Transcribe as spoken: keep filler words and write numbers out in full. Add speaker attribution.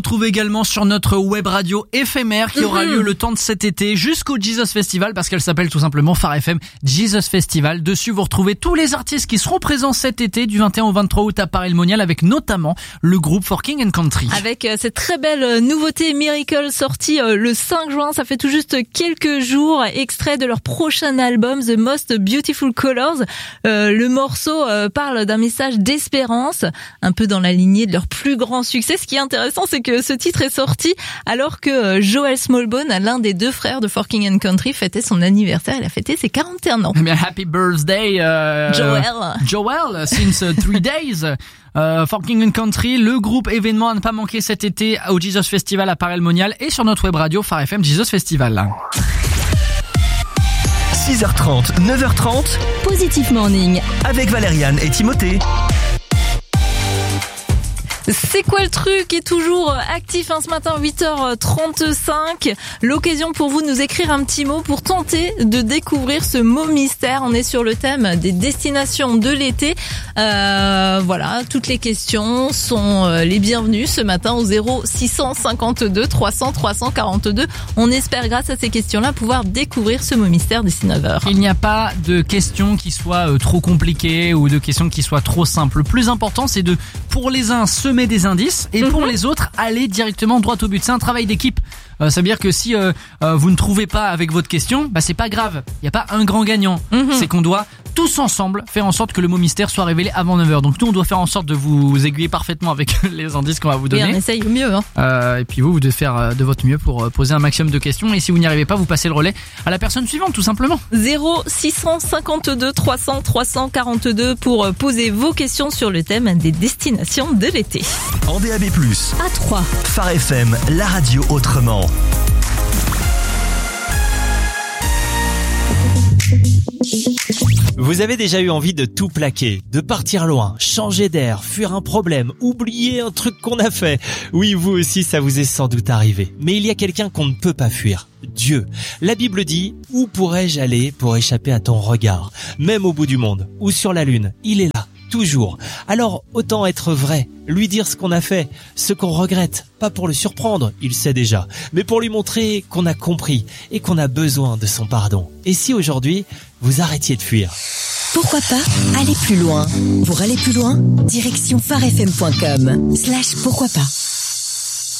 Speaker 1: Trouve également sur notre web radio éphémère qui aura lieu le temps de cet été jusqu'au Jesus Festival parce qu'elle s'appelle tout simplement Phare F M Jesus Festival. Dessus, vous retrouvez tous les artistes qui seront présents cet été du vingt et un au vingt-trois août à Paray-le-Monial avec notamment le groupe For King and Country.
Speaker 2: Avec euh, cette très belle euh, nouveauté Miracle sortie euh, le cinq juin, ça fait tout juste quelques jours, extrait de leur prochain album The Most Beautiful Colors. Euh, le morceau euh, parle d'un message d'espérance, un peu dans la lignée de leur plus grand succès. Ce qui est intéressant, c'est que ce titre est sorti alors que Joel Smallbone, l'un des deux frères de For King and Country, fêtait son anniversaire. Il a fêté ses quarante et un ans.
Speaker 1: Eh bien, happy birthday, euh,
Speaker 2: Joel.
Speaker 1: Joel, since three days. Euh, For King and Country, le groupe événement à ne pas manquer cet été au Jesus Festival à Paray-le-Monial et sur notre web radio Phare F M Jesus Festival.
Speaker 3: six heures trente, neuf heures trente.
Speaker 4: Positif Morning.
Speaker 3: Avec Valériane et Timothée.
Speaker 2: C'est quoi le truc est toujours actif hein, ce matin huit heures trente-cinq. L'occasion pour vous de nous écrire un petit mot pour tenter de découvrir ce mot mystère. On est sur le thème des destinations de l'été. Euh, voilà, toutes les questions sont euh, les bienvenues ce matin au zéro six cent cinquante-deux trois cents trois cent quarante-deux. On espère grâce à ces questions-là pouvoir découvrir ce mot mystère d'ici neuf heures.
Speaker 1: Il n'y a pas de questions qui soient euh, trop compliquées ou de questions qui soient trop simples. Le plus important, c'est de, pour les uns, semer des indices et pour
Speaker 2: Mhm.
Speaker 1: les autres aller directement droit au but. C'est un travail d'équipe. Euh, ça veut dire que si euh, euh, vous ne trouvez pas avec votre question, bah c'est pas grave. Il n'y a pas un grand gagnant.
Speaker 2: Mhm.
Speaker 1: C'est qu'on doit tous ensemble faire en sorte que le mot mystère soit révélé avant neuf heures. Donc nous on doit faire en sorte de vous aiguiller parfaitement avec les indices qu'on va vous
Speaker 2: Et
Speaker 1: donner.
Speaker 2: on essaye au mieux. Hein.
Speaker 1: Euh, et puis vous, vous devez faire euh, de votre mieux pour euh, poser un maximum de questions. Et si vous n'y arrivez pas, vous passez le relais à la personne suivante tout simplement.
Speaker 2: zéro six cent cinquante-deux trois cents trois cent quarante-deux pour euh, poser vos questions sur le thème des destinations de l'été.
Speaker 3: En D A B plus,
Speaker 4: À trois.
Speaker 3: Phare F M, la radio autrement.
Speaker 5: Vous avez déjà eu envie de tout plaquer, de partir loin, changer d'air, fuir un problème, oublier un truc qu'on a fait. Oui, vous aussi, ça vous est sans doute arrivé. Mais il y a quelqu'un qu'on ne peut pas fuir. Dieu. La Bible dit, où pourrais-je aller pour échapper à ton regard? Même au bout du monde, ou sur la lune, il est là. Toujours. Alors, autant être vrai, lui dire ce qu'on a fait, ce qu'on regrette, pas pour le surprendre, il sait déjà, mais pour lui montrer qu'on a compris et qu'on a besoin de son pardon. Et si aujourd'hui, vous arrêtiez de fuir?
Speaker 4: Pourquoi pas aller plus loin? Pour aller plus loin, direction pharefm point com slash pourquoi pas.